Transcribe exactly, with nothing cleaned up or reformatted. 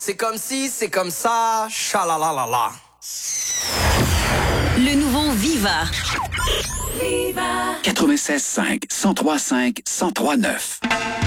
C'est comme si, c'est comme ça, chalalalala. Le nouveau Viva. quatre-vingt-seize cinq, cent trois cinq, cent trois neuf.